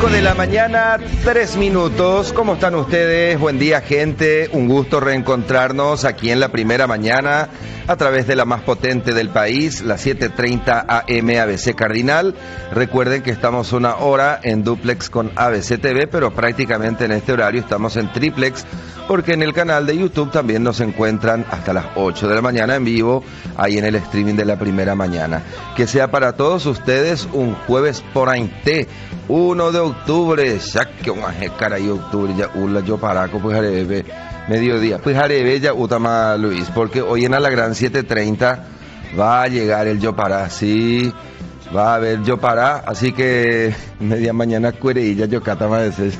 5 de la mañana, 3 minutos. ¿Cómo están ustedes? Buen día, gente. Un gusto reencontrarnos aquí en la primera mañana a través de la más potente del país, la 7:30 AM ABC Cardinal. Recuerden que estamos una hora en duplex con ABC TV, pero prácticamente en este horario estamos en triplex, porque en el canal de YouTube también nos encuentran hasta las 8 de la mañana en vivo, ahí en el streaming de la primera mañana. Que sea para todos ustedes un jueves por Ainté, 1 de octubre, ya que un cara y octubre, ya yo paraco, pues arebe, mediodía, pues arebe ya utama Luis, porque hoy en a la gran 7:30 va a llegar el yo para, sí, va a haber yo para, así que media mañana cuereilla yo catama veces.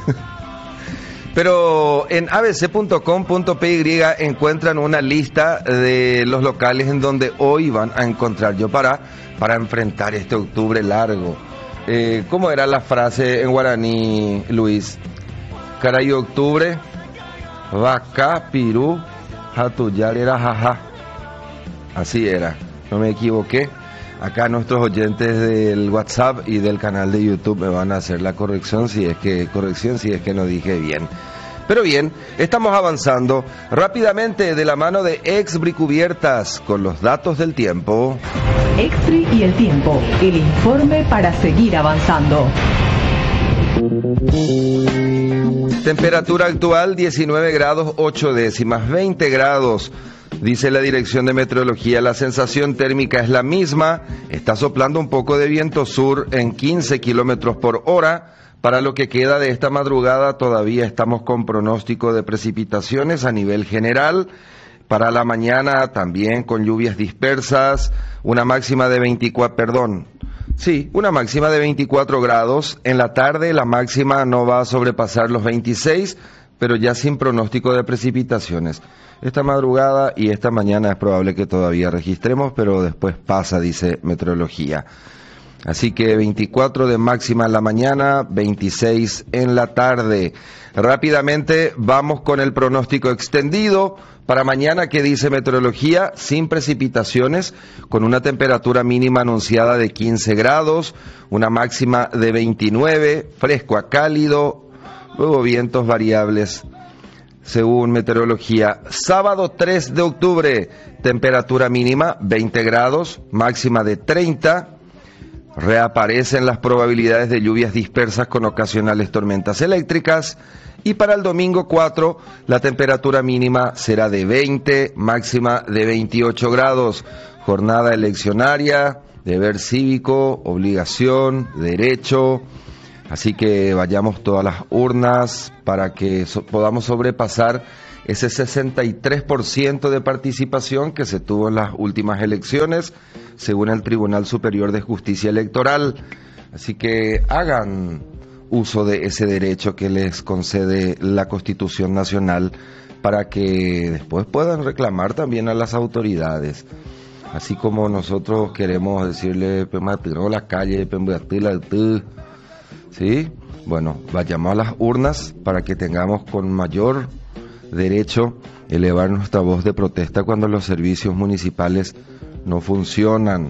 Pero en abc.com.py encuentran una lista de los locales en donde hoy van a encontrar yo para enfrentar este octubre largo. ¿Cómo era la frase en guaraní, Luis? Caray octubre, vaca, pirú, jatuyar era jaja. Así era, no me equivoqué. Acá nuestros oyentes del WhatsApp y del canal de YouTube me van a hacer la corrección si es que no dije bien. Pero bien, estamos avanzando rápidamente de la mano de Exbri Cubiertas con los datos del tiempo. Exbri y el tiempo, el informe para seguir avanzando. Temperatura actual 19 grados 8 décimas, 20 grados. Dice la Dirección de Meteorología, la sensación térmica es la misma, está soplando un poco de viento sur en 15 kilómetros por hora. Para lo que queda de esta madrugada todavía estamos con pronóstico de precipitaciones a nivel general. Para la mañana también con lluvias dispersas, una máxima de 24 grados. En la tarde la máxima no va a sobrepasar los 26, pero ya sin pronóstico de precipitaciones. Esta madrugada y esta mañana es probable que todavía registremos, pero después pasa, dice Meteorología. Así que 24 de máxima en la mañana, 26 en la tarde. Rápidamente vamos con el pronóstico extendido para mañana que dice Meteorología, sin precipitaciones, con una temperatura mínima anunciada de 15 grados, una máxima de 29, fresco a cálido, luego vientos variables. Según Meteorología, sábado 3 de octubre, temperatura mínima 20 grados, máxima de 30. Reaparecen las probabilidades de lluvias dispersas con ocasionales tormentas eléctricas. Y para el domingo 4, la temperatura mínima será de 20, máxima de 28 grados. Jornada eleccionaria, deber cívico, obligación, derecho. Así que vayamos todas las urnas para que podamos sobrepasar ese 63% de participación que se tuvo en las últimas elecciones, según el Tribunal Superior de Justicia Electoral. Así que hagan uso de ese derecho que les concede la Constitución Nacional para que después puedan reclamar también a las autoridades. Así como nosotros queremos decirle, la calle, ¿sí? Bueno, vayamos a las urnas para que tengamos con mayor derecho elevar nuestra voz de protesta cuando los servicios municipales no funcionan.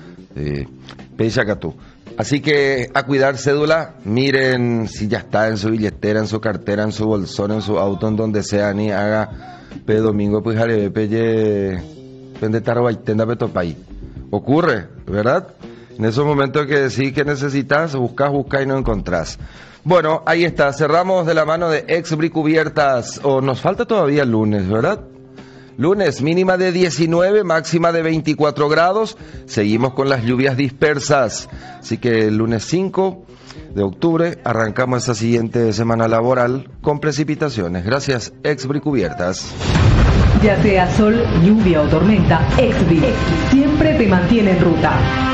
Así que a cuidar cédula, miren si ya está en su billetera, en su cartera, en su bolsón, en su auto, en donde sea, ni haga domingo pues ocurre, ¿verdad? En esos momentos que decís que necesitas, buscas y no encontrás. Bueno, ahí está, cerramos de la mano de Exbri Cubiertas. Nos falta todavía el lunes, ¿verdad? Lunes, mínima de 19, máxima de 24 grados. Seguimos con las lluvias dispersas. Así que el lunes 5 de octubre arrancamos esta siguiente semana laboral con precipitaciones. Gracias, Exbri Cubiertas. Ya sea sol, lluvia o tormenta, Exbri siempre te mantiene en ruta.